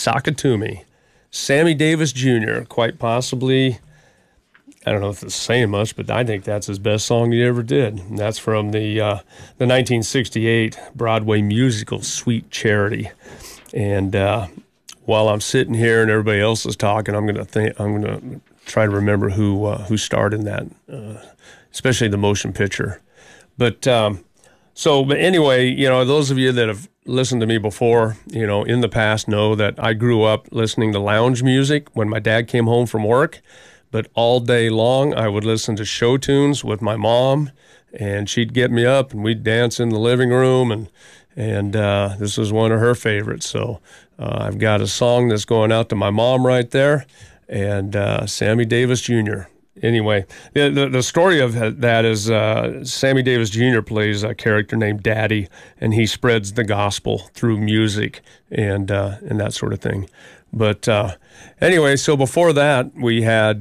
Sakatumi. Sammy Davis Jr., quite possibly, I don't know if it's saying much, but I think that's his best song he ever did. And that's from the 1968 Broadway musical Sweet Charity. And while I'm sitting here and everybody else is talking, I'm gonna try to remember who starred in that, especially the motion picture. But anyway, those of you that have listened to me before, in the past know that I grew up listening to lounge music when my dad came home from work. But all day long, I would listen to show tunes with my mom, and she'd get me up, and we'd dance in the living room, and this was one of her favorites. So I've got a song that's going out to my mom right there, and Sammy Davis Jr. Anyway, the story of that is Sammy Davis Jr. plays a character named Daddy, and he spreads the gospel through music and that sort of thing. But anyway, so before that we had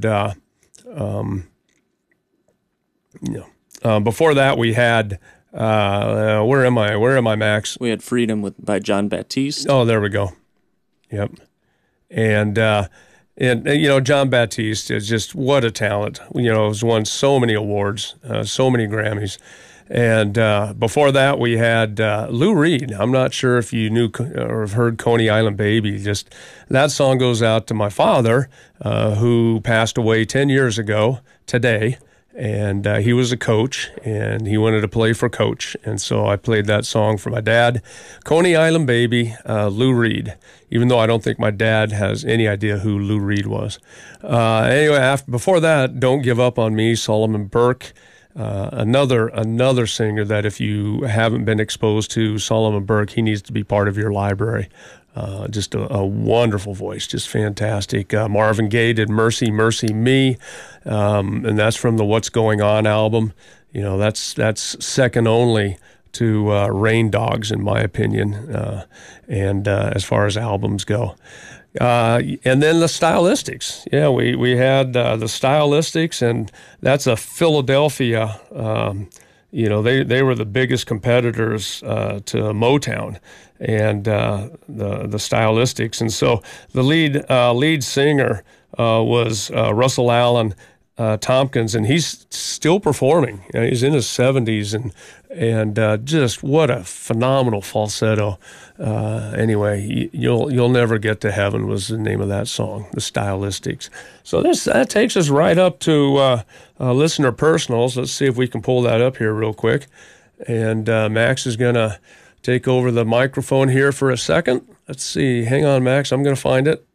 where am I, Max? We had Freedom by John Baptiste. Oh, there we go. Yep. And John Baptiste is just, what a talent. Has won so many awards, so many Grammys. And before that, we had Lou Reed. I'm not sure if you knew or have heard Coney Island Baby. Just that song goes out to my father, who passed away 10 years ago today. And he was a coach, and he wanted to play for Coach. And so I played that song for my dad. Coney Island Baby, Lou Reed, even though I don't think my dad has any idea who Lou Reed was. Anyway, before that, Don't Give Up on Me, Solomon Burke. Another singer that if you haven't been exposed to Solomon Burke, he needs to be part of your library. Just a wonderful voice, just fantastic. Marvin Gaye did Mercy, Mercy Me, and that's from the What's Going On album. That's second only to Rain Dogs, in my opinion, and as far as albums go. And then the Stylistics. Yeah, we had the Stylistics, and that's a Philadelphia. They were the biggest competitors to Motown and the Stylistics, and so the lead singer was Russell Allen Tompkins, and he's still performing. He's in his 70s, and just what a phenomenal falsetto. Anyway, you'll never get to heaven was the name of that song, the Stylistics. So that takes us right up to listener personals. Let's see if we can pull that up here real quick. And Max is gonna take over the microphone here for a second. Let's see. Hang on, Max. I'm gonna find it.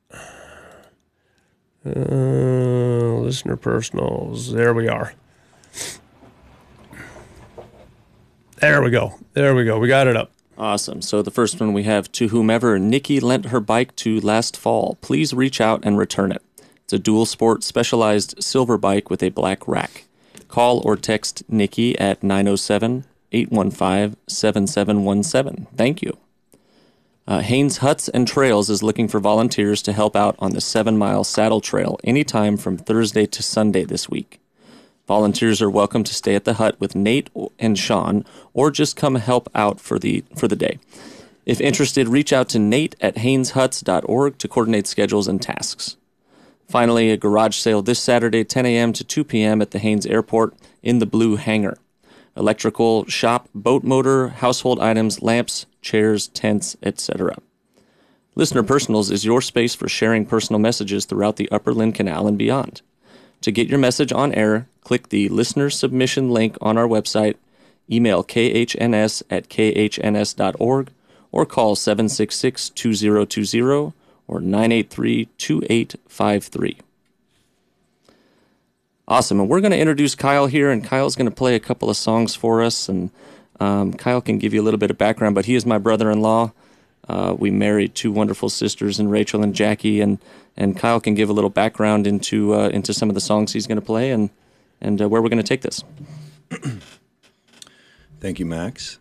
Listener personals. There we are. There we go. We got it up. Awesome. So the first one we have, to whomever Nikki lent her bike to last fall, please reach out and return it. It's a dual sport specialized silver bike with a black rack. Call or text Nikki at 907-815-7717. Thank you. Haynes Huts and Trails is looking for volunteers to help out on the 7-mile saddle trail anytime from Thursday to Sunday this week. Volunteers are welcome to stay at the hut with Nate and Sean, or just come help out for the day. If interested, reach out to Nate at hayneshuts.org to coordinate schedules and tasks. Finally, a garage sale this Saturday, 10 a.m. to 2 p.m. at the Haynes Airport in the Blue Hangar. Electrical, shop, boat motor, household items, lamps, chairs, tents, etc. Listener Personals is your space for sharing personal messages throughout the Upper Lynn Canal and beyond. To get your message on air, click the listener submission link on our website, email khns@khns.org, or call 766-2020 or 983-2853. Awesome, and we're going to introduce Kyle here, and Kyle's going to play a couple of songs for us, and Kyle can give you a little bit of background, but he is my brother-in-law. We married two wonderful sisters, in Rachel and Jackie, and Kyle can give a little background into some of the songs he's going to play and where we're going to take this. Thank you, Max.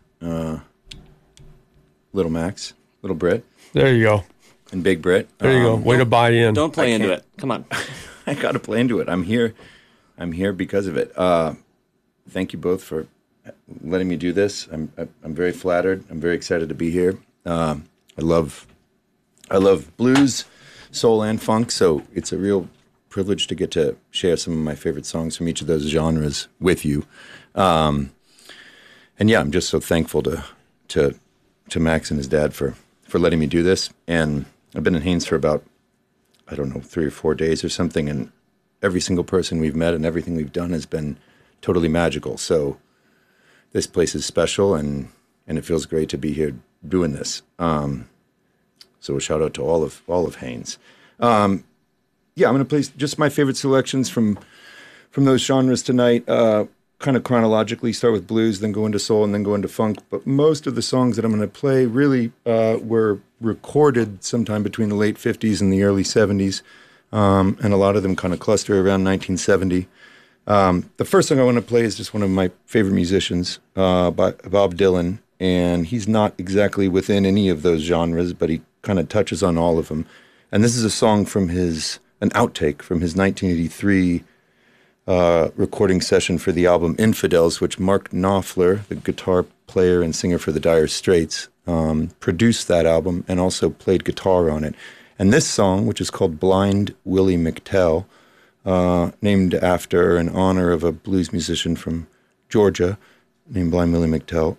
Little Max, Little Brit. There you go. And Big Brit. There you go. Way to buy in. Don't play into it. Come on. I got to play into it. I'm here because of it. Thank you both for letting me do this. I'm very flattered. I'm very excited to be here. I love I love blues, soul, and funk, so it's a real privilege to get to share some of my favorite songs from each of those genres with you. And yeah, I'm just so thankful to Max and his dad for letting me do this. And I've been in Haines for about, I don't know, 3 or 4 days or something, and every single person we've met and everything we've done has been totally magical. So this place is special, and it feels great to be here doing this. So a shout out to all of Haines. Yeah, I'm going to play just my favorite selections from those genres tonight. Kind of chronologically, start with blues, then go into soul, and then go into funk. But most of the songs that I'm going to play really were recorded sometime between the late 50s and the early 70s, and a lot of them kind of cluster around 1970. The first song I want to play is just one of my favorite musicians, by Bob Dylan, and he's not exactly within any of those genres, but he kind of touches on all of them. And this is a song from an outtake from his 1983 recording session for the album Infidels, which Mark Knopfler, the guitar player and singer for the Dire Straits, produced that album and also played guitar on it. And this song, which is called Blind Willie McTell, named after in honor of a blues musician from Georgia named Blind Willie McTell,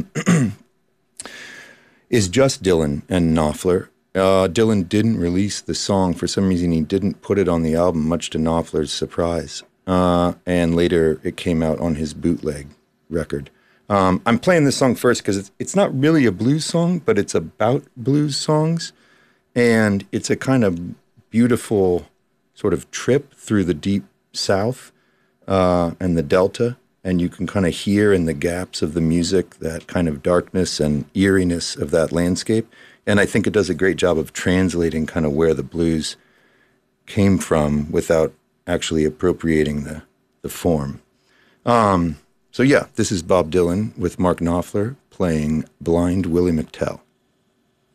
is just Dylan and Knopfler. Dylan didn't release the song. For some reason, he didn't put it on the album, much to Knopfler's surprise. And later, it came out on his bootleg record. I'm playing this song first because it's not really a blues song, but it's about blues songs. And it's a kind of beautiful sort of trip through the deep South and the Delta. And you can kind of hear in the gaps of the music that kind of darkness and eeriness of that landscape. And I think it does a great job of translating kind of where the blues came from without actually appropriating the form. So yeah, this is Bob Dylan with Mark Knopfler playing Blind Willie McTell.